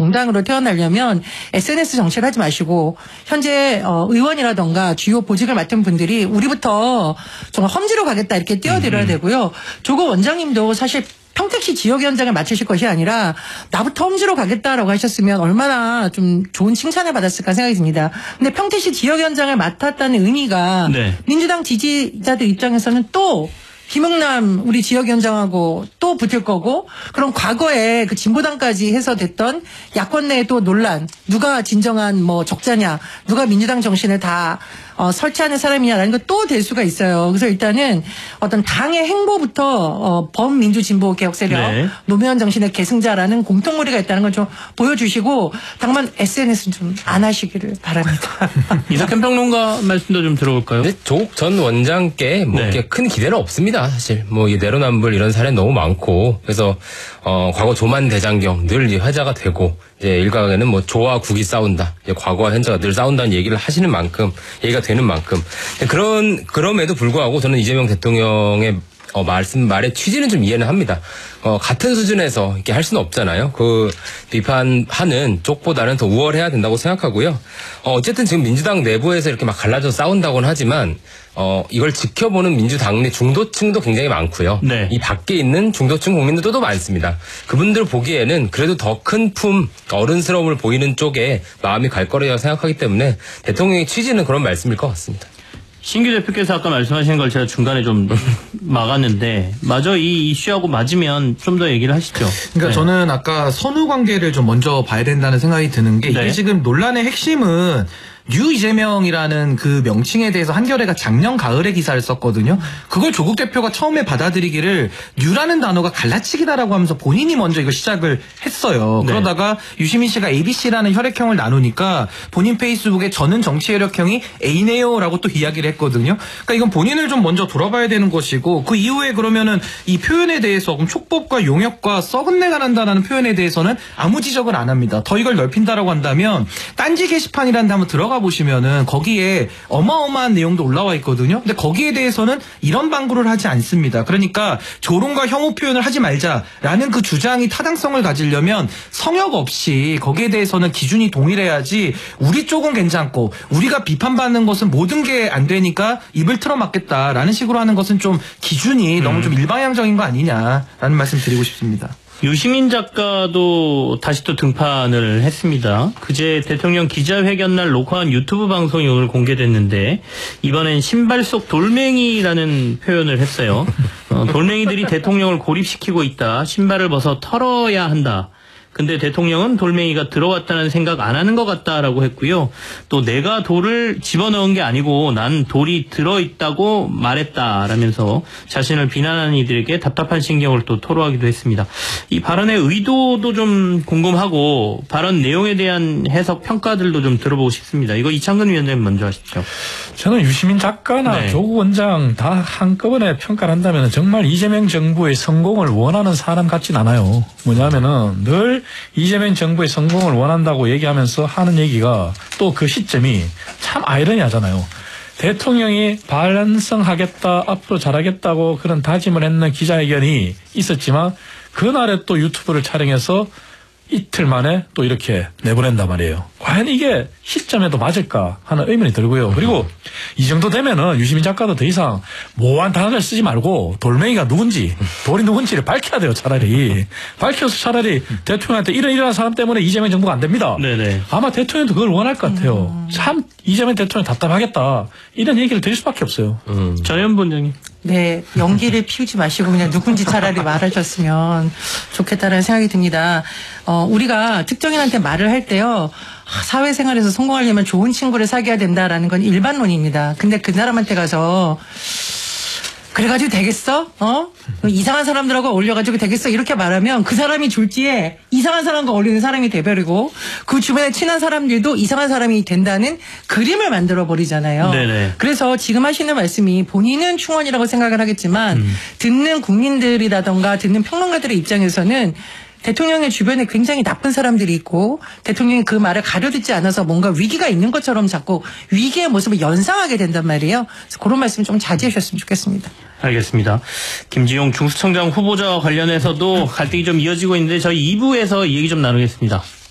정당으로 태어나려면 SNS 정치를 하지 마시고 현재 의원이라던가 주요 보직을 맡은 분들이 우리부터 정말 험지로 가겠다 이렇게 뛰어들어야 되고요. 조국 원장님도 사실 평택시 지역위원장을 맡으실 것이 아니라 나부터 험지로 가겠다라고 하셨으면 얼마나 좀 좋은 칭찬을 받았을까 생각이 듭니다. 근데 평택시 지역위원장을 맡았다는 의미가 네. 민주당 지지자들 입장에서는 또 김웅남 우리 지역위원장하고 또 붙을 거고 그럼 과거에 그 진보당까지 해서 됐던 야권 내에 또 논란 누가 진정한 뭐 적자냐 누가 민주당 정신을 다 설치하는 사람이냐라는 거 또 될 수가 있어요. 그래서 일단은 어떤 당의 행보부터 범민주 진보 개혁 세력 네. 노무현 정신의 계승자라는 공통머리가 있다는 걸 좀 보여주시고 당만 SNS는 좀 안 하시기를 바랍니다. 이석현 평론가 말씀도 좀 들어볼까요? 네, 조국 전 원장께 뭐 네. 큰 기대는 없습니다. 사실 뭐 내로남불 이런 사례 너무 많고 그래서 과거 조만 대장경 늘 화제가 되고 이제 일각에는 뭐 조와 국이 싸운다. 과거와 현재가 늘 싸운다는 얘기를 하시는 만큼 얘기가 되는 만큼 그럼에도 불구하고 저는 이재명 대통령의 말의 취지는 좀 이해는 합니다. 같은 수준에서 이렇게 할 수는 없잖아요. 그 비판하는 쪽보다는 더 우월해야 된다고 생각하고요. 어쨌든 지금 민주당 내부에서 이렇게 막 갈라져서 싸운다고는 하지만 이걸 지켜보는 민주당 내 중도층도 굉장히 많고요. 네. 이 밖에 있는 중도층 국민들도 많습니다. 그분들 보기에는 그래도 더 큰 품, 어른스러움을 보이는 쪽에 마음이 갈 거라고 생각하기 때문에 대통령의 취지는 그런 말씀일 것 같습니다. 신규 대표께서 아까 말씀하신 걸 제가 중간에 좀 막았는데 마저 이 이슈하고 맞으면 좀 더 얘기를 하시죠. 그러니까 네. 저는 아까 선후 관계를 좀 먼저 봐야 된다는 생각이 드는 게 이게 네. 지금 논란의 핵심은 뉴 이재명이라는 그 명칭에 대해서 한겨레가 작년 가을에 기사를 썼거든요. 그걸 조국 대표가 처음에 받아들이기를 뉴라는 단어가 갈라치기다라고 하면서 본인이 먼저 이거 시작을 했어요. 네. 그러다가 유시민 씨가 ABC라는 혈액형을 나누니까 본인 페이스북에 저는 정치 혈액형이 A네요라고 또 이야기를 했거든요. 그러니까 이건 본인을 좀 먼저 돌아봐야 되는 것이고 그 이후에 그러면은 이 표현에 대해서 촉법과 용역과 썩은 내가 난다라는 표현에 대해서는 아무 지적을 안 합니다. 더 이걸 넓힌다라고 한다면 딴지 게시판이라는 데 한번 들어가 보시면은 거기에 어마어마한 내용도 올라와 있거든요. 근데 거기에 대해서는 이런 방구를 하지 않습니다. 그러니까 조롱과 혐오 표현을 하지 말자라는 그 주장이 타당성을 가지려면 성역 없이 거기에 대해서는 기준이 동일해야지 우리 쪽은 괜찮고 우리가 비판받는 것은 모든 게 안 되니까 입을 틀어막겠다라는 식으로 하는 것은 좀 기준이 너무 좀 일방향적인 거 아니냐라는 말씀 드리고 싶습니다. 유시민 작가도 다시 또 등판을 했습니다. 그제 대통령 기자회견 날 녹화한 유튜브 방송이 오늘 공개됐는데 이번엔 신발 속 돌멩이라는 표현을 했어요. 돌멩이들이 대통령을 고립시키고 있다. 신발을 벗어 털어야 한다. 근데 대통령은 돌멩이가 들어왔다는 생각 안 하는 것 같다라고 했고요. 또 내가 돌을 집어넣은 게 아니고 난 돌이 들어있다고 말했다라면서 자신을 비난하는 이들에게 답답한 신경을 또 토로하기도 했습니다. 이 발언의 의도도 좀 궁금하고 발언 내용에 대한 해석 평가들도 좀 들어보고 싶습니다. 이거 이창근 위원장님 먼저 하시죠. 저는 유시민 작가나 네. 조국 원장 다 한꺼번에 평가를 한다면 정말 이재명 정부의 성공을 원하는 사람 같진 않아요. 뭐냐면은 늘 이재명 정부의 성공을 원한다고 얘기하면서 하는 얘기가 또 그 시점이 참 아이러니하잖아요. 대통령이 반성하겠다, 앞으로 잘하겠다고 그런 다짐을 했는 기자회견이 있었지만 그날에 또 유튜브를 촬영해서 이틀 만에 또 이렇게 내보낸단 말이에요. 과연 이게 시점에도 맞을까 하는 의문이 들고요. 그리고 이 정도 되면은 유시민 작가도 더 이상 모호한 단어를 쓰지 말고 돌멩이가 누군지, 돌이 누군지를 밝혀야 돼요. 차라리. 밝혀서 차라리 대통령한테 이런 사람 때문에 이재명 정부가 안 됩니다. 네네. 아마 대통령도 그걸 원할 것 같아요. 참 이재명 대통령 답답하겠다. 이런 얘기를 드릴 수밖에 없어요. 전현 본장님. 네, 연기를 피우지 마시고 그냥 누군지 차라리 말하셨으면 좋겠다는 생각이 듭니다. 우리가 특정인한테 말을 할 때요. 사회생활에서 성공하려면 좋은 친구를 사귀어야 된다라는 건 일반론입니다. 근데 그 사람한테 가서 그래가지고 되겠어? 이상한 사람들하고 어울려가지고 되겠어? 이렇게 말하면 그 사람이 졸지에 이상한 사람과 어울리는 사람이 돼버리고 그 주변에 친한 사람들도 이상한 사람이 된다는 그림을 만들어버리잖아요. 네네. 그래서 지금 하시는 말씀이 본인은 충원이라고 생각을 하겠지만 듣는 국민들이라던가 듣는 평론가들의 입장에서는 대통령의 주변에 굉장히 나쁜 사람들이 있고 대통령이 그 말을 가려듣지 않아서 뭔가 위기가 있는 것처럼 자꾸 위기의 모습을 연상하게 된단 말이에요. 그래서 그런 말씀 좀 자제해 주셨으면 좋겠습니다. 알겠습니다. 김지용 중수청장 후보자와 관련해서도 갈등이 좀 이어지고 있는데 저희 2부에서 얘기 좀 나누겠습니다.